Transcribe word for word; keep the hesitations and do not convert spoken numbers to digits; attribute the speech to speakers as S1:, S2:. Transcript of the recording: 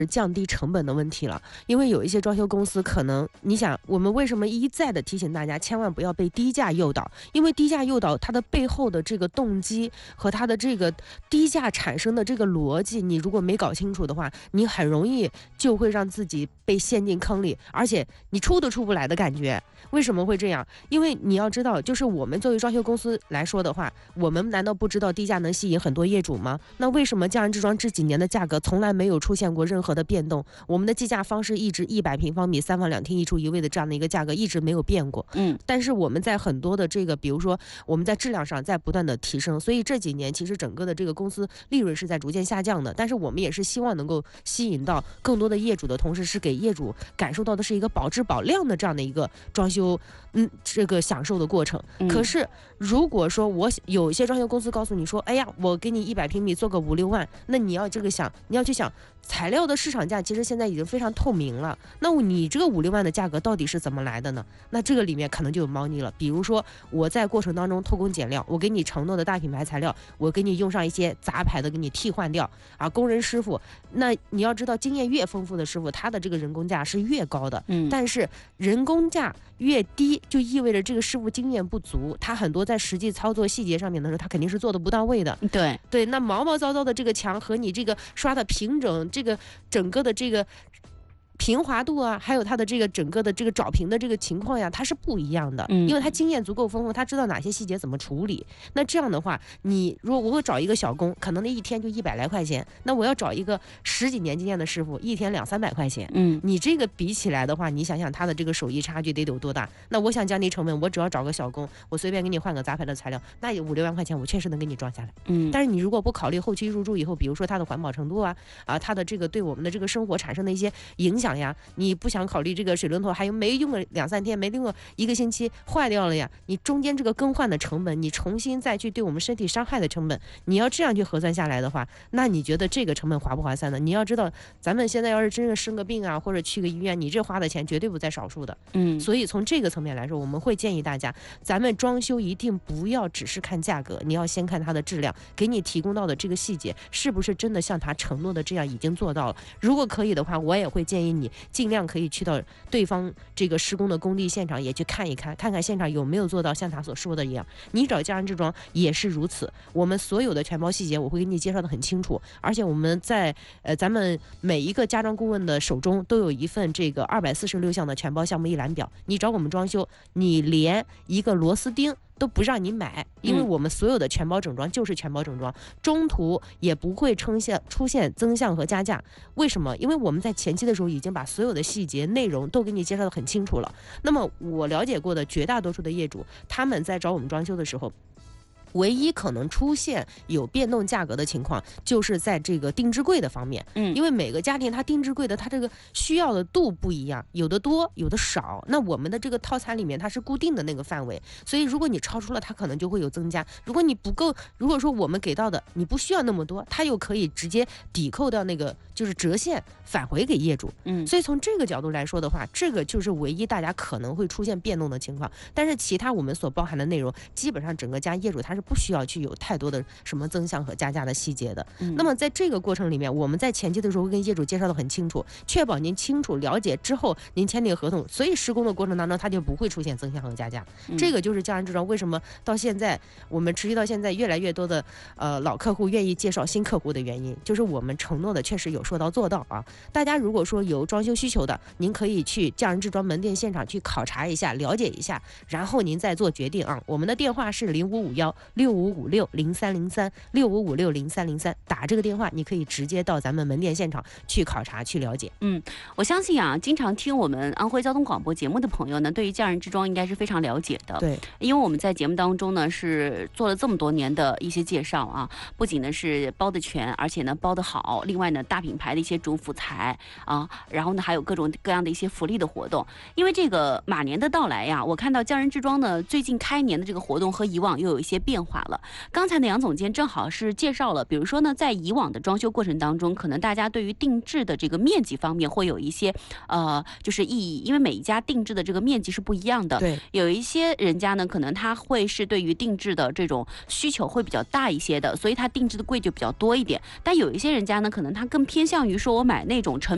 S1: 降低成本的问题了。因为有一些装修公司可能，你想我们为什么一再的提醒大家千万不要被低价诱导，因为低价诱导它的背后的这个动机和它的这个低价产生的这个逻辑，你如果没搞清楚的话，你很容易就会让自己被陷进坑里，而且你出都出不来的感觉。为什么会这样？因为你要知道，就是我们作为装修公司来说的话，我们难道不知道低价能吸引很多业主吗？那为什么匠人之装这几年的价格从来没有出现过任何的变动？我们的计价方式一直一百平方米三房两厅一厨一卫的这样的一个价格一直没有变过。
S2: 嗯，
S1: 但是我们在很多的这个，比如说我们在质量上在不断的提升，所以这几年其实整个的这个公司利润是在逐渐下降的。但是我们也是希望能够吸引到更多的业主的同时，是给业主感受到的是一个保质保量的这样的一个装修，嗯，这个享受的过程。
S2: 嗯、
S1: 可是如果说我有一些装修公司告诉你说，哎呀，我给你一百平米做个五六万，那你要这个想，你要去想材料的市场价，其实现在已经非常透明了。那你这个五六万的价格到底是怎么来的呢？那这个里面可能就有猫腻了。比如说我在过程当中偷工减料，我给你承诺的大品牌材料，我给你用上一些杂牌的给你替换掉啊，工人师傅，那你要知道经验越丰富的师傅，他的这个人工价是越高的。
S2: 嗯，
S1: 但是人工价越低，就意味着这个师傅经验不足，他很多在实际操作细节上面的时候，他肯定是做的不到位的。
S2: 对
S1: 对，那毛毛糟糟的这个墙和你这个刷的平整，这个整个的这个平滑度啊，还有它的这个整个的这个找平的这个情况呀，它是不一样的。
S2: 嗯，
S1: 因为他经验足够丰富，他知道哪些细节怎么处理。那这样的话，你如果我会找一个小工，可能那一天就一百来块钱，那我要找一个十几年经验的师傅，一天两三百块钱。
S2: 嗯，
S1: 你这个比起来的话，你想想他的这个手艺差距得有多大？那我想降低成本，我只要找个小工，我随便给你换个杂牌的材料，那有五六万块钱，我确实能给你装下来。
S2: 嗯，
S1: 但是你如果不考虑后期入住以后，比如说它的环保程度啊，啊，它的这个对我们的这个生活产生的一些影响呀，你不想考虑这个水龙头还有没用了两三天，没用了一个星期坏掉了呀，你中间这个更换的成本，你重新再去对我们身体伤害的成本，你要这样去核算下来的话，那你觉得这个成本划不划算呢？你要知道，咱们现在要是真的生个病啊，或者去个医院，你这花的钱绝对不在少数的。
S2: 嗯，
S1: 所以从这个层面来说，我们会建议大家，咱们装修一定不要只是看价格，你要先看它的质量，给你提供到的这个细节是不是真的像他承诺的这样已经做到了。如果可以的话，我也会建议你尽量可以去到对方这个施工的工地现场也去看一看，看看现场有没有做到像他所说的一样。你找匠人制装也是如此，我们所有的全包细节我会给你介绍的很清楚，而且我们在呃咱们每一个家装顾问的手中都有一份这个二百四十六项的全包项目一览表，你找我们装修，你连一个螺丝钉都不让你买，因为我们所有的全包整装就是全包整装，中途也不会出现出现增项和加价。为什么？因为我们在前期的时候已经把所有的细节内容都给你介绍的很清楚了。那么我了解过的绝大多数的业主，他们在找我们装修的时候，唯一可能出现有变动价格的情况，就是在这个定制柜的方面。
S2: 嗯，
S1: 因为每个家庭它定制柜的它这个需要的度不一样，有的多有的少，那我们的这个套餐里面它是固定的那个范围，所以如果你超出了，它可能就会有增加。如果你不够，如果说我们给到的你不需要那么多，它又可以直接抵扣掉那个就是折现返回给业主。
S2: 嗯，
S1: 所以从这个角度来说的话，这个就是唯一大家可能会出现变动的情况。但是其他我们所包含的内容，基本上整个家业主他是不需要去有太多的什么增项和加价的细节的。
S2: 嗯，
S1: 那么在这个过程里面，我们在前期的时候会跟业主介绍的很清楚，确保您清楚了解之后，您签订合同，所以施工的过程当中，它就不会出现增项和加价。
S2: 嗯、
S1: 这个就是匠人制装为什么到现在我们持续到现在越来越多的呃老客户愿意介绍新客户的原因，就是我们承诺的确实有说到做到啊。大家如果说有装修需求的，您可以去匠人制装门店现场去考察一下，了解一下，然后您再做决定啊。我们的电话是零五五幺六五五六零三零三六五五六零三零三，打这个电话你可以直接到咱们门店现场去考察去了解。
S2: 嗯，我相信啊，经常听我们安徽交通广播节目的朋友呢，对于匠人制装应该是非常了解的。
S1: 对，
S2: 因为我们在节目当中呢是做了这么多年的一些介绍啊，不仅呢是包的全，而且呢包的好，另外呢大品牌的一些主辅材啊，然后呢还有各种各样的一些福利的活动。因为这个马年的到来呀，我看到匠人制装呢最近开年的这个活动和以往又有一些变化了。刚才呢杨总监正好是介绍了，比如说呢在以往的装修过程当中，可能大家对于定制的这个面积方面会有一些呃就是异议，因为每一家定制的这个面积是不一样的。
S1: 对，
S2: 有一些人家呢可能他会是对于定制的这种需求会比较大一些的，所以他定制的柜就比较多一点。但有一些人家呢可能他更偏向于说我买那种成